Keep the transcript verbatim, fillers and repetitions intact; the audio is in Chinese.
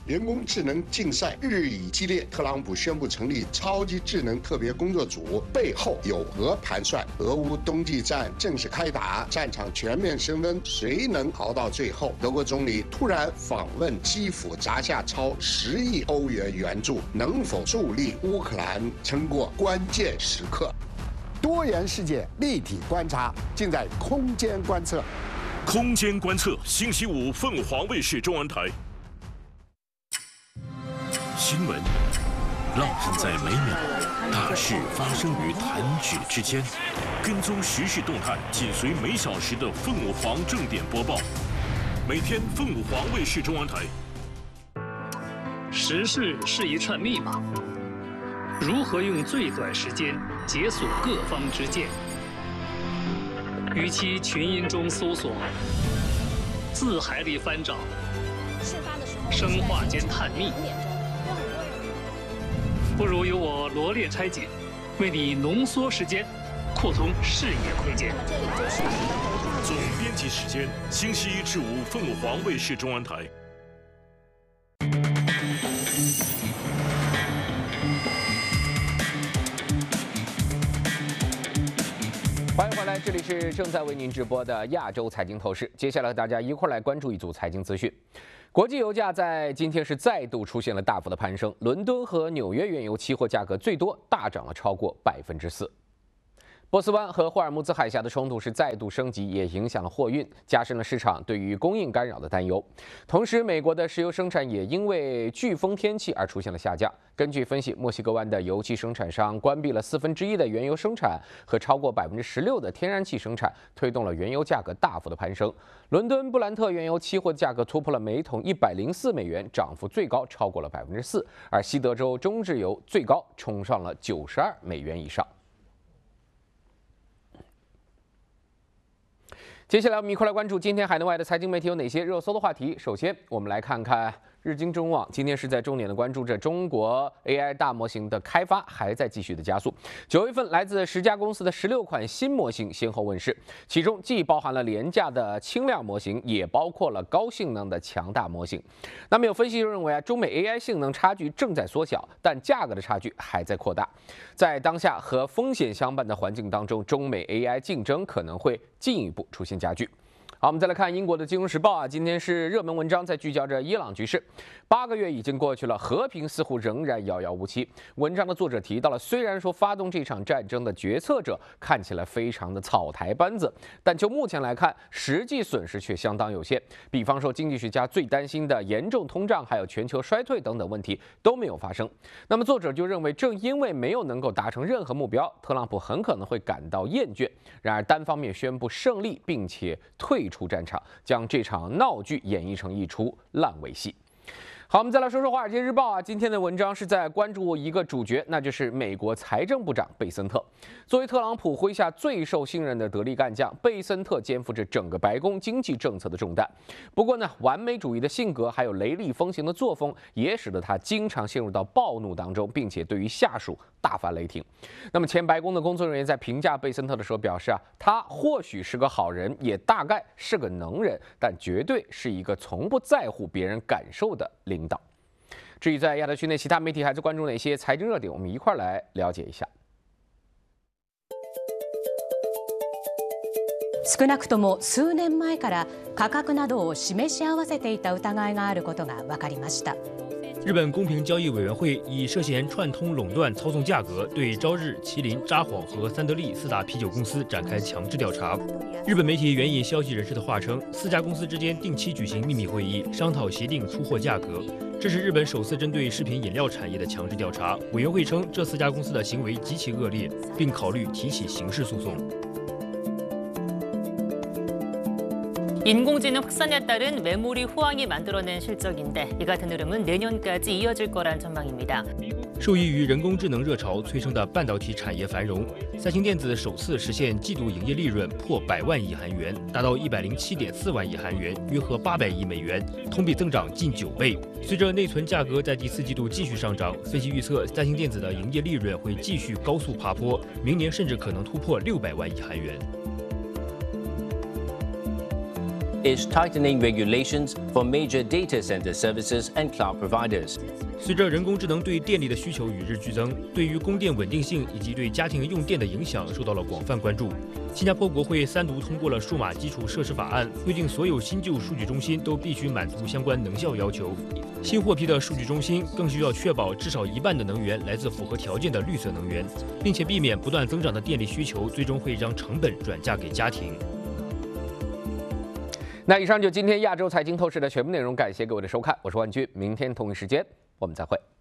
人工智能竞赛日益激烈，特朗普宣布成立超级智能特别工作组，背后有何盘算？俄乌冬季战正式开打，战场全面升温，谁能熬到最后？德国总理突然访问基辅，砸下超十亿欧元援助，能否助力乌克兰撑过关键时刻？多元世界立体观察，尽在空间观测。 空间观测，星期五凤凰卫视中文台。新闻浪漫在每秒，大事发生于弹指之间。跟踪时事动态，紧随每小时的凤凰正点播报。每天凤凰卫视中文台。 时事是一串密码，如何用最短时间解锁各方之见？与其群音中搜索，字海里翻找，生化间探秘，不如由我罗列拆解，为你浓缩时间，扩充视野空间。 总编辑时间：星期一至五，凤凰卫视中文台。 欢迎回来，这里是正在为您直播的亚洲财经透视。接下来大家一块儿来关注一组财经资讯。国际油价在今天是再度出现了大幅的攀升，伦敦和纽约原油期货价格最多大涨了超过百分之四。波斯湾和霍尔木兹海峡的冲突是再度升级，也影响了货运，加深了市场对于供应干扰的担忧。同时，美国的石油生产也因为飓风天气而出现了下降。根据分析，墨西哥湾的油气生产商关闭了四分之一的原油生产和超过百分之十六的天然气生产，推动了原油价格大幅的攀升。伦敦布兰特原油期货价格突破了每桶一百零四美元，涨幅最高超过了百分之四，而西德州中质油最高冲上了九十二美元以上。接下来我们一块来关注今天海内外的财经媒体有哪些热搜的话题。首先，我们来看看日经中网今天是在重点的关注着中国 A I 大模型的开发还在继续的加速。九月份，来自十家公司的十六款新模型先后问世，其中既包含了廉价的轻量模型，也包括了高性能的强大模型。那么有分析认为啊，中美 A I 性能差距正在缩小，但价格的差距还在扩大。在当下和风险相伴的环境当中，中美 A I 竞争可能会进一步出现加剧。好，我们再来看英国的《金融时报》啊，今天是热门文章在聚焦着伊朗局势。八个月已经过去了，和平似乎仍然遥遥无期。文章的作者提到了，虽然说发动这场战争的决策者看起来非常的草台班子，但就目前来看，实际损失却相当有限。比方说，经济学家最担心的严重通胀，还有全球衰退等等问题都没有发生。那么作者就认为，正因为没有能够达成任何目标，特朗普很可能会感到厌倦。然而，单方面宣布胜利，并且退出战场，将这场闹剧演绎成一出烂尾戏。好，我们再来说说《华尔街日报》啊，今天的文章是在关注一个主角，那就是美国财政部长贝森特。作为特朗普麾下最受信任的得力干将，贝森特肩负着整个白宫经济政策的重担。不过呢，完美主义的性格还有雷厉风行的作风，也使得他经常陷入到暴怒当中，并且对于下属大发雷霆。那么前白宫的工作人员在评价贝森特的时候表示啊，他或许是个好人，也大概是个能人，但绝对是一个从不在乎别人感受的领导。至于在亚太区内其他媒体还在关注哪些财经热点，我们一块来了解一下。 少なくとも数年前から価格などを示し合わせていた疑いがあることが分かりました。 日本公平交易委员会以涉嫌串通垄断操纵价格，对朝日、麒麟、札幌和三得利四大啤酒公司展开强制调查。日本媒体援引消息人士的话称，四家公司之间定期举行秘密会议，商讨协定出货价格。这是日本首次针对食品饮料产业的强制调查。委员会称，这四家公司的行为极其恶劣，并考虑提起刑事诉讼。 인공지능 확산에 따른 메모리 호황이 만들어낸 실적인데 이 같은 흐름은 내년까지 이어질 거란 전망입니다. 受益于人工智能热潮催生的半导体产业繁荣，三星电子首次实现季度营业利润破百万亿韩元，达到一百零七点四万亿韩元，约合八百亿美元，同比增长近九倍。随着内存价格在第四季度继续上涨，分析预测三星电子的营业利润会继续高速爬坡，明年甚至可能突破六百万亿韩元。 is tightening regulations for major data center services and cloud providers. 随着人工智能对电力的需求与日俱增，对于供电稳定性以及对家庭用电的影响受到了广泛关注。新加坡国会三读通过了数码基础设施法案，规定所有新旧数据中心都必须满足相关能效要求。新获批的数据中心更需要确保至少一半的能源来自符合条件的绿色能源，并且避免不断增长的电力需求最终会将成本转嫁给家庭。 那以上就今天亚洲财经透视的全部内容，感谢各位的收看，我是万军，明天同一时间我们再会。